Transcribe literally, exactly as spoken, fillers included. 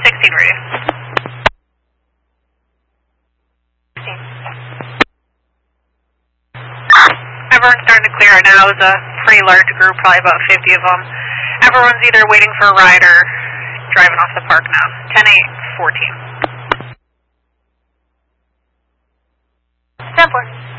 sixteen ready. Everyone's starting to clear it now. It's a pretty large group, probably about fifty of them. Everyone's either waiting for a ride or driving off the park now. ten eight fourteen. ten four.